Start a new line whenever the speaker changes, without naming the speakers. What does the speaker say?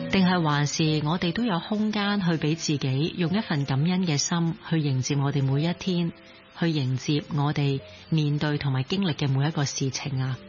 定係還是我哋都有空間去俾自己用一份感恩嘅心去迎接我哋每一天，去迎接我哋面對同埋經歷嘅每一個事情啊？